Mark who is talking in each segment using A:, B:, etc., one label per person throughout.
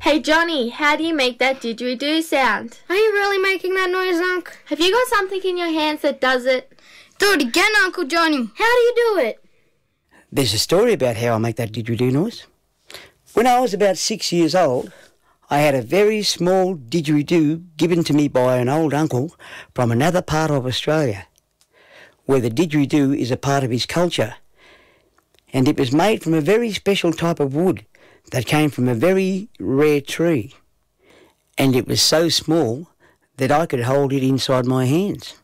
A: Hey Johnny, how do you make that didgeridoo sound?
B: Are you really making that noise, Unc?
A: Have you got something in your hands that does it?
B: Do it again, Uncle Johnny. How do you do it?
C: There's a story about how I make that didgeridoo noise. When I was about 6 years old, I had a very small didgeridoo given to me by an old uncle from another part of Australia, where the didgeridoo is a part of his culture. And it was made from a very special type of wood that came from a very rare tree. And it was so small that I could hold it inside my hands.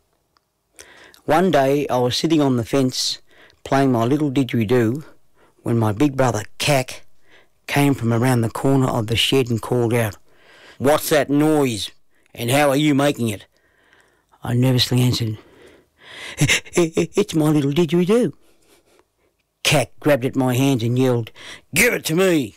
C: One day I was sitting on the fence playing my little didgeridoo when my big brother, Cack, came from around the corner of the shed and called out, "What's that noise? And how are you making it?" I nervously answered, "It's my little didgeridoo." Cack grabbed at my hands and yelled, "Give it to me!"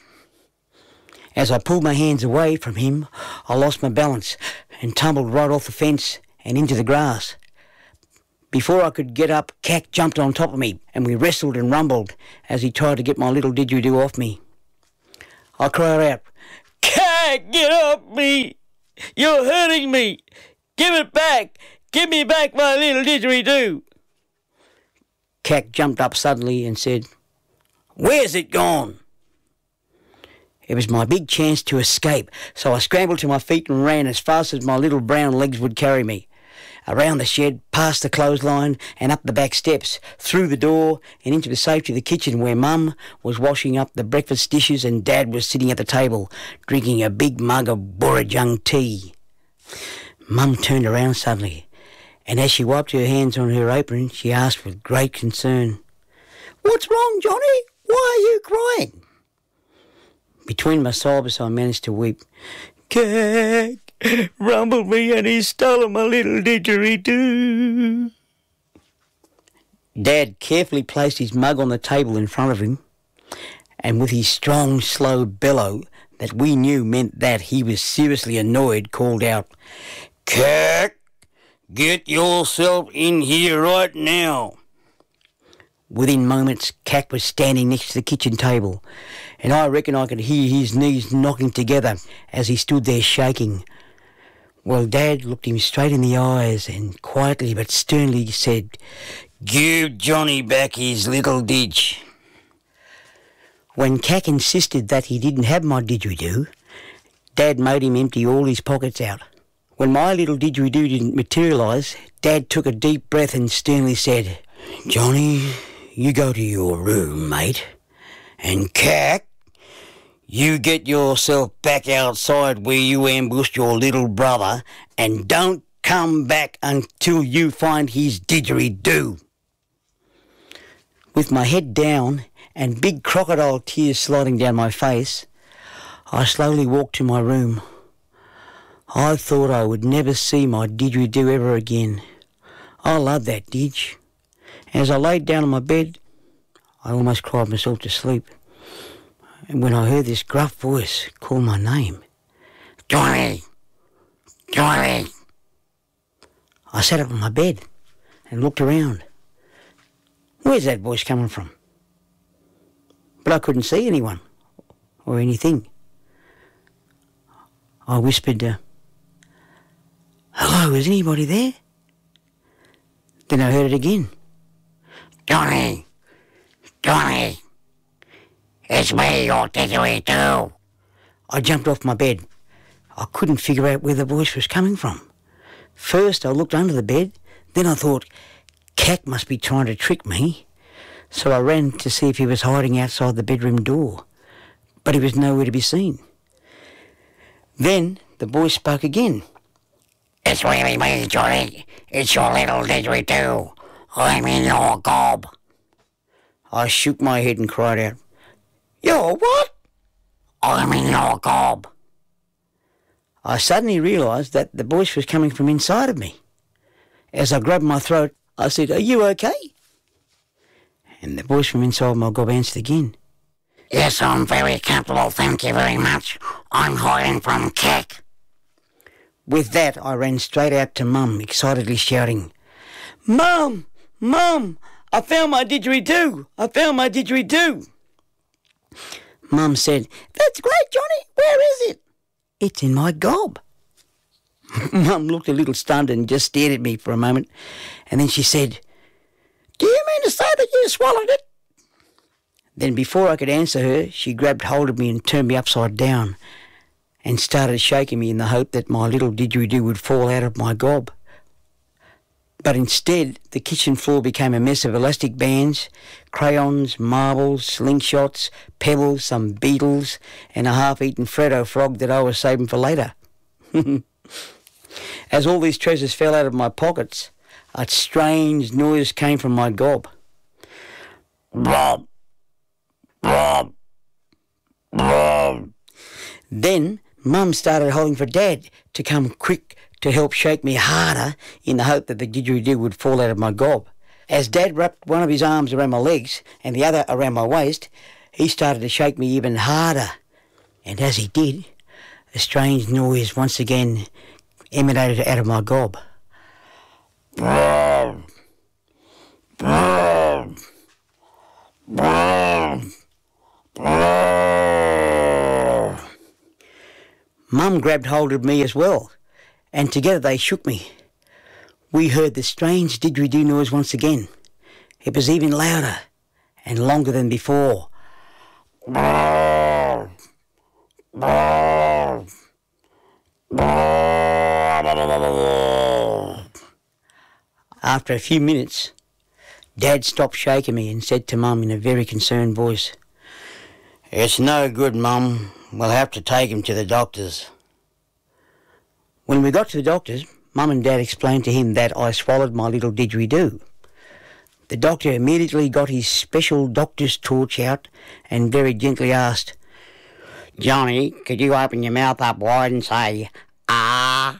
C: As I pulled my hands away from him, I lost my balance and tumbled right off the fence and into the grass. Before I could get up, Cack jumped on top of me and we wrestled and rumbled as he tried to get my little didgeridoo off me. I cried out, "Cack, get off me! You're hurting me! Give it back! Give me back my little didgeridoo!" Cack jumped up suddenly and said, "Where's it gone?" It was my big chance to escape, so I scrambled to my feet and ran as fast as my little brown legs would carry me. Around the shed, past the clothesline and up the back steps, through the door and into the safety of the kitchen where Mum was washing up the breakfast dishes and Dad was sitting at the table drinking a big mug of Burrajung tea. Mum turned around suddenly, and as she wiped her hands on her apron, she asked with great concern, "What's wrong, Johnny? Why are you crying?" Between my sobs, I managed to weep. "Cack rumbled me and he's stolen my little didgeridoo." Dad carefully placed his mug on the table in front of him, and with his strong, slow bellow that we knew meant that he was seriously annoyed, called out, "Cack, get yourself in here right now." Within moments, Cack was standing next to the kitchen table, and I reckon I could hear his knees knocking together as he stood there shaking. Well, Dad looked him straight in the eyes and quietly but sternly said, "Give Johnny back his little didge." When Cack insisted that he didn't have my didgeridoo, Dad made him empty all his pockets out. When my little didgeridoo didn't materialise, Dad took a deep breath and sternly said, "Johnny, you go to your room, mate. And Cack, you get yourself back outside where you ambushed your little brother and don't come back until you find his didgeridoo." With my head down and big crocodile tears sliding down my face, I slowly walked to my room. I thought I would never see my didgeridoo ever again. I loved that didge. As I laid down on my bed, I almost cried myself to sleep. And when I heard this gruff voice call my name, "Johnny! Johnny!" I sat up on my bed and looked around. Where's that voice coming from? But I couldn't see anyone or anything. I whispered, "Hello, is anybody there?" Then I heard it again. "Johnny! Johnny! It's me, your didgeridoo!" I jumped off my bed. I couldn't figure out where the voice was coming from. First I looked under the bed, then I thought, Cack must be trying to trick me. So I ran to see if he was hiding outside the bedroom door, but he was nowhere to be seen. Then the voice spoke again. "It's really me, Johnny. It's your little didgeridoo. I'm in your gob." I shook my head and cried out, "Your what?" "I'm in your gob." I suddenly realised that the voice was coming from inside of me. As I grabbed my throat, I said, "Are you okay?" And the voice from inside my gob answered again. "Yes, I'm very comfortable, thank you very much. I'm hiding from Cack." With that, I ran straight out to Mum, excitedly shouting, "Mum! Mum! I found my didgeridoo! I found my didgeridoo!" Mum said, "That's great, Johnny. Where is it?" it's in my gob. Mum looked a little stunned and just stared at me for a moment, and then she said, "Do you mean to say that you swallowed it?" Then before I could answer her, she grabbed hold of me and turned me upside down and started shaking me in the hope that my little didgeridoo would fall out of my gob. But instead, the kitchen floor became a mess of elastic bands, crayons, marbles, slingshots, pebbles, some beetles, and a half-eaten Freddo frog that I was saving for later. As all these treasures fell out of my pockets, a strange noise came from my gob. Blob, blob, blob. Then Mum started holding for Dad to come quick to help shake me harder in the hope that the didgeridoo would fall out of my gob. As Dad wrapped one of his arms around my legs and the other around my waist, he started to shake me even harder. And as he did, a strange noise once again emanated out of my gob. Blob, blob, blob, blob. Mum grabbed hold of me as well, and together they shook me. We heard the strange didgeridoo noise once again. It was even louder and longer than before. After a few minutes, Dad stopped shaking me and said to Mum in a very concerned voice, "It's no good, Mum. We'll have to take him to the doctors." When we got to the doctors, Mum and Dad explained to him that I swallowed my little didgeridoo. The doctor immediately got his special doctor's torch out and very gently asked, "Johnny, could you open your mouth up wide and say, 'Ah,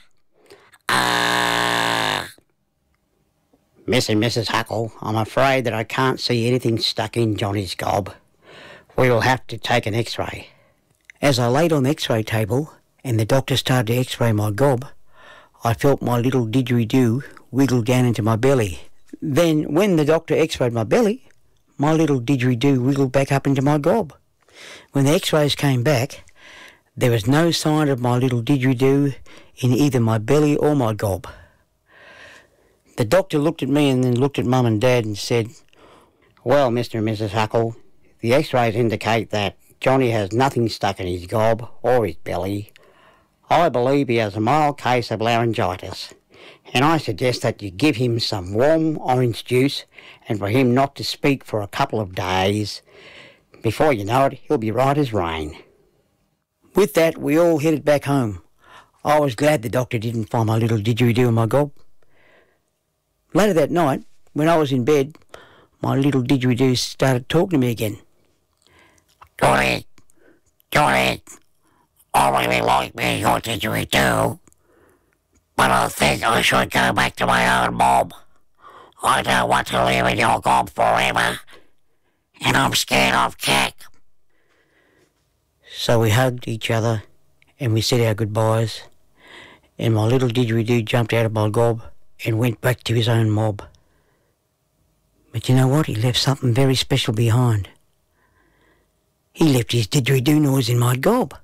C: ah'?" "Miss and Mrs. Huckle, I'm afraid that I can't see anything stuck in Johnny's gob. We will have to take an x-ray." As I laid on the x-ray table and the doctor started to x-ray my gob, I felt my little didgeridoo wiggle down into my belly. Then, when the doctor x-rayed my belly, my little didgeridoo wiggled back up into my gob. When the x-rays came back, there was no sign of my little didgeridoo in either my belly or my gob. The doctor looked at me and then looked at Mum and Dad and said, "Well, Mr. and Mrs. Huckle, the x-rays indicate that Johnny has nothing stuck in his gob or his belly. I believe he has a mild case of laryngitis, and I suggest that you give him some warm orange juice and for him not to speak for a couple of days. Before you know it, he'll be right as rain." With that, we all headed back home. I was glad the doctor didn't find my little didgeridoo in my gob. Later that night, when I was in bed, my little didgeridoo started talking to me again. "Johnny, Johnny, I really like me your didgeridoo, but I think I should go back to my own mob. I don't want to live in your gob forever, and I'm scared of Jack." So we hugged each other and we said our goodbyes, and my little didgeridoo jumped out of my gob and went back to his own mob. But you know what? He left something very special behind. He left his didgeridoo noise in my gob.